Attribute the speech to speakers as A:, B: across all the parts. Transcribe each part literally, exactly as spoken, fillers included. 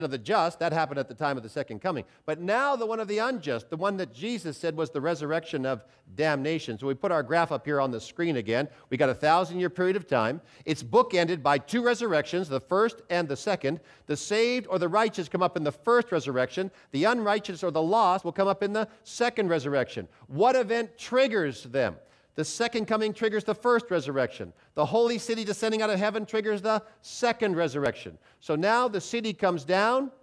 A: of the just, that happened at the time of the second coming. But now the one of the unjust, the one that Jesus said was the resurrection of damnation. So we put our graph up here on the screen again. We got a thousand-year period of time. It's bookended by two resurrections, the first and the second. The saved or the righteous come up in the first resurrection. The unrighteous or the lost will come up in the second resurrection. What event triggers them? The second coming triggers the first resurrection. The holy city descending out of heaven triggers the second resurrection. So now the city comes down,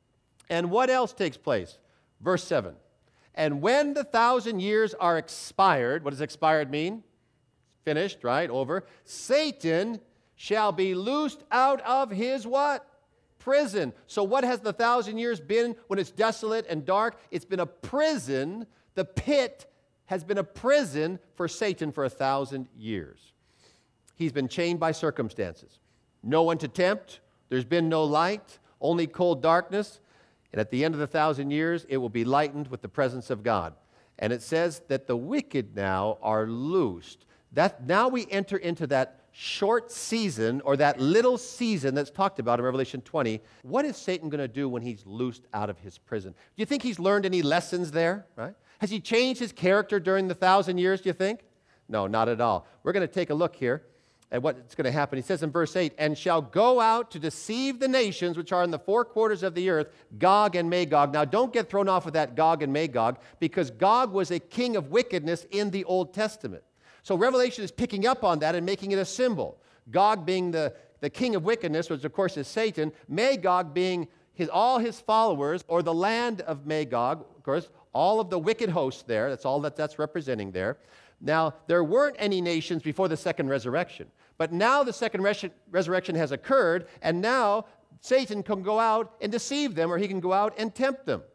A: and what else takes place? Verse seven. And when the thousand years are expired, what does expired mean? Finished, right? Over. Satan shall be loosed out of his what? Prison. So what has the thousand years been when it's desolate and dark? It's been a prison. The pit has been a prison for Satan for a thousand years. He's been chained by circumstances. No one to tempt. There's been no light, only cold darkness. And at the end of the thousand years, it will be lightened with the presence of God. And it says that the wicked now are loosed. That now we enter into that short season, or that little season that's talked about in Revelation twenty. What is Satan going to do when he's loosed out of his prison? Do you think he's learned any lessons there, right? Has he changed his character during the thousand years, do you think? No, not at all. We're going to take a look here at what's going to happen. He says in verse eight, and shall go out to deceive the nations which are in the four quarters of the earth, Gog and Magog. Now, don't get thrown off with that Gog and Magog, because Gog was a king of wickedness in the Old Testament. So Revelation is picking up on that and making it a symbol. Gog being the, the king of wickedness, which of course is Satan. Magog being his, all his followers, or the land of Magog, of course, all of the wicked hosts there. That's all that that's representing there. Now, there weren't any nations before the second resurrection. But now the second res- resurrection has occurred, and now Satan can go out and deceive them, or he can go out and tempt them.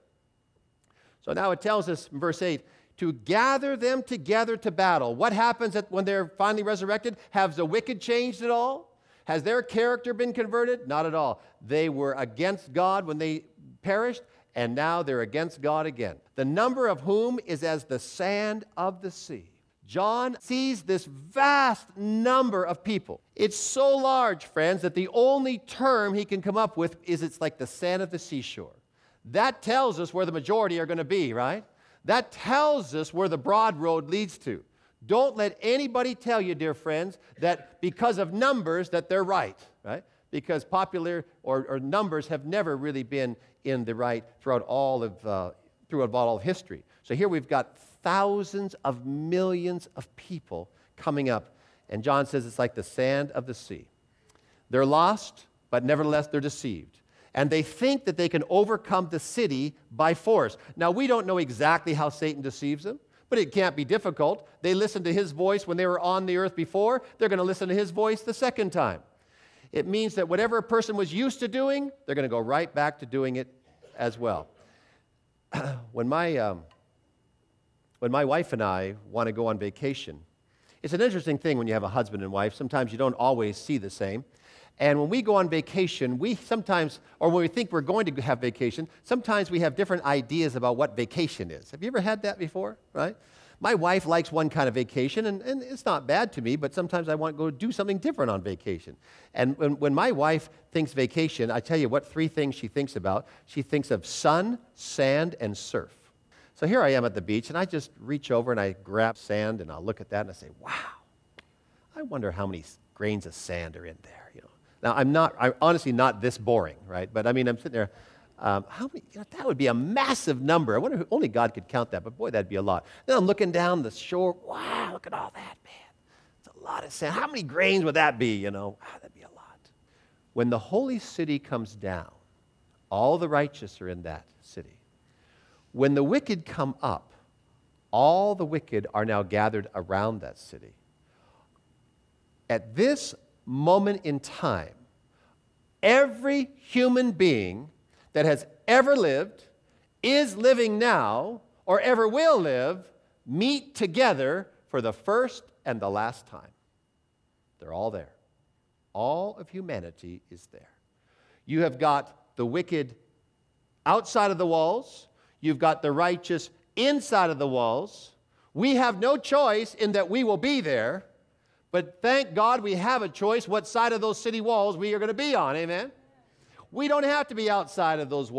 A: So now it tells us in verse eight, to gather them together to battle. What happens at, when they're finally resurrected? Has the wicked changed at all? Has their character been converted? Not at all. They were against God when they perished, and now they're against God again. The number of whom is as the sand of the sea. John sees this vast number of people. It's so large, friends, that the only term he can come up with is it's like the sand of the seashore. That tells us where the majority are going to be, right? That tells us where the broad road leads to. Don't let anybody tell you, dear friends, that because of numbers that they're right, right? Because popular or, or numbers have never really been in the right throughout all of uh, throughout all of history. So here we've got thousands of millions of people coming up, and John says it's like the sand of the sea. They're lost, but nevertheless they're deceived. And they think that they can overcome the city by force. Now, we don't know exactly how Satan deceives them, but it can't be difficult. They listened to his voice when they were on the earth before. They're going to listen to his voice the second time. It means that whatever a person was used to doing, they're going to go right back to doing it as well. when my um, when my wife and I want to go on vacation, it's an interesting thing when you have a husband and wife. Sometimes you don't always see the same. And when we go on vacation, we sometimes, or when we think we're going to have vacation, sometimes we have different ideas about what vacation is. Have you ever had that before, right? My wife likes one kind of vacation, and, and it's not bad to me, but sometimes I want to go do something different on vacation. And when, when my wife thinks vacation, I tell you what three things she thinks about. She thinks of sun, sand, and surf. So here I am at the beach, and I just reach over and I grab sand, and I'll look at that and I say, wow, I wonder how many grains of sand are in there, you know. Now, I'm not, I'm honestly not this boring, right? But I mean, I'm sitting there, um, how many, you know, that would be a massive number. I wonder if only God could count that, but boy, that'd be a lot. Then I'm looking down the shore, wow, look at all that, man. It's a lot of sand. How many grains would that be, you know? Wow, that'd be a lot. When the holy city comes down, all the righteous are in that city. When the wicked come up, all the wicked are now gathered around that city. At this moment in time, every human being that has ever lived, is living now, or ever will live, meet together for the first and the last time. They're all there. All of humanity is there. You have got the wicked outside of the walls. You've got the righteous inside of the walls. We have no choice in that we will be there. But thank God we have a choice what side of those city walls we are going to be on, amen? We don't have to be outside of those